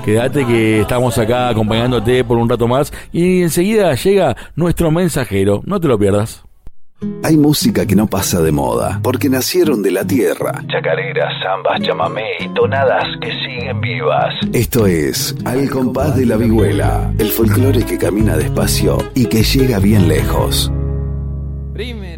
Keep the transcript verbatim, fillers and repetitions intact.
Quédate que estamos acá acompañándote por un rato más y enseguida llega nuestro mensajero. No te lo pierdas. Hay música que no pasa de moda, porque nacieron de la tierra. Chacareras, zambas, chamamé y tonadas que siguen vivas. Esto es Al Compás de la Vihuela, el folclore que camina despacio y que llega bien lejos. Primero.